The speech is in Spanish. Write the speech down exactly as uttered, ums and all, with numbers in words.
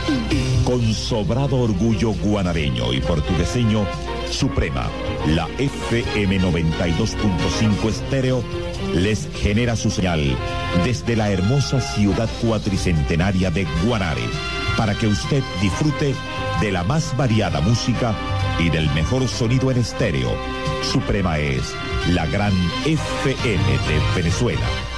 Con sobrado orgullo guanareño y portugueseño, Suprema, la F M noventa y dos punto cinco estéreo, les genera su señal desde la hermosa ciudad cuatricentenaria de Guanare, para que usted disfrute de la más variada música y del mejor sonido en estéreo. Suprema es la gran F M de Venezuela.